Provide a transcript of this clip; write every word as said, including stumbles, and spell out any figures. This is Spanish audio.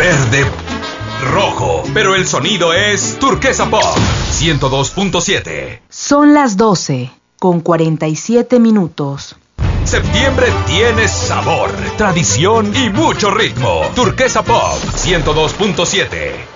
verde, rojo, pero el sonido es Turquesa Pop ciento dos punto siete. Son las doce con cuarenta y siete minutos. Septiembre tiene sabor, tradición y mucho ritmo. Turquesa Pop ciento dos punto siete.